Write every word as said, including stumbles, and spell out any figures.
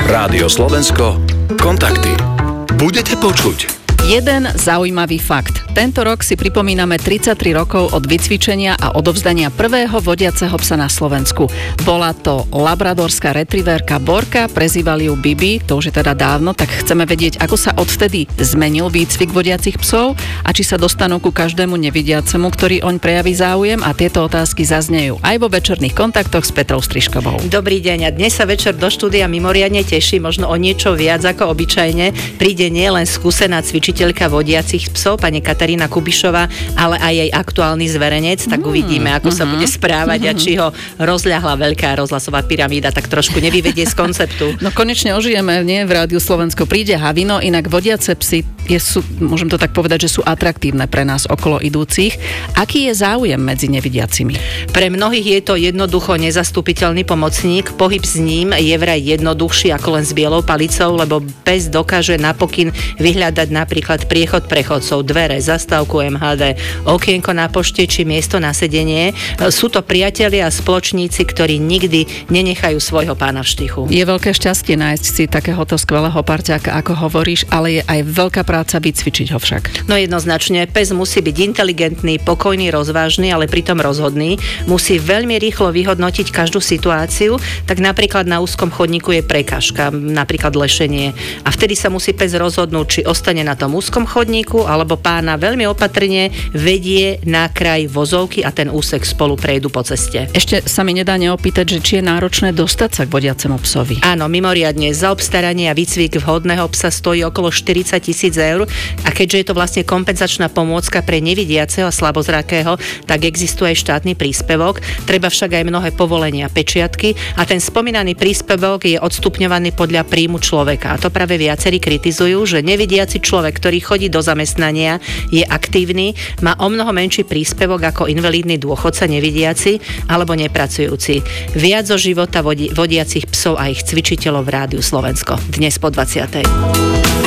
Rádio Slovensko, kontakty. Budete počuť. Jeden zaujímavý fakt. Tento rok si pripomíname tridsaťtri rokov od vycvičenia a odovzdania prvého vodiaceho psa na Slovensku. Bola to labradorská retrieverka Borka, prezývali ju Bibi, to už je teda dávno, tak chceme vedieť, ako sa odvtedy zmenil výcvik vodiacich psov a či sa dostanú ku každému nevidiacemu, ktorý oň prejaví záujem, a tieto otázky zaznejú aj vo večerných kontaktoch s Petrou Strižkovou. Dobrý deň, a dnes sa večer do štúdia mimoriadne teší, možno o niečo viac ako obyčajne. Príde nielen skúsená cvičiteľka vodiacich psov, pani Katarína Kubišová, ale aj jej aktuálny zverenec, tak mm, uvidíme, ako uh-huh. sa bude správať uh-huh. a či ho rozľahla veľká rozhlasová pyramída tak trošku nevyvedie z konceptu. No konečne ožijeme, nie? V Rádiu Slovensko príde Havino, inak vodiace psy je, sú, môžem to tak povedať, že sú atraktívne pre nás okolo idúcich. Aký je záujem medzi nevidiacimi? Pre mnohých je to jednoducho nezastupiteľný pomocník. Pohyb s ním je vraj jednoduchší ako len s bielou palicou, lebo pes dokáže napokyn vyhľadať napríklad priechod prechodcov, dvere, zastávku em há dé, okienko na pošte či miesto na sedenie. Sú to priatelia a spoločníci, ktorí nikdy nenechajú svojho pána v štychu. Je veľké šťastie nájsť si takéhoto skvelého parťáka, ako hovoríš, ale je aj veľká práca vycvičiť ho však. No jednoznačne, pes musí byť inteligentný, pokojný, rozvážny, ale pritom rozhodný. Musí veľmi rýchlo vyhodnotiť každú situáciu, tak napríklad na úzkom chodníku je prekážka, napríklad lešenie. A vtedy sa musí pes rozhodnúť, či ostane na tom úzkom chodníku, alebo pána veľmi opatrne vedie na kraj vozovky a ten úsek spolu prejdú po ceste. Ešte sa mi nedá neopýtať, že či je náročné dostať sa k vodiacemu psovi. Áno, mimoriadne. Za obstaranie a výcvik vhodného psa stojí okolo štyridsať tisíc eur a keďže je to vlastne kompenzačná pomôcka pre nevidiaceho a slabozrakého, tak existuje aj štátny príspevok. Treba však aj mnohé povolenia, pečiatky a ten spomínaný príspevok je odstupňovaný podľa príjmu človeka. A to práve viacerí kritizujú, že nevidiaci človek, ktorý chodí do zamestnania, je aktívny, má o mnoho menší príspevok ako invalidný dôchodca, nevidiaci alebo nepracujúci. Viac zo života vodi- vodiacich psov a ich cvičiteľov v Rádiu Slovensko. Dnes po dvadsiatej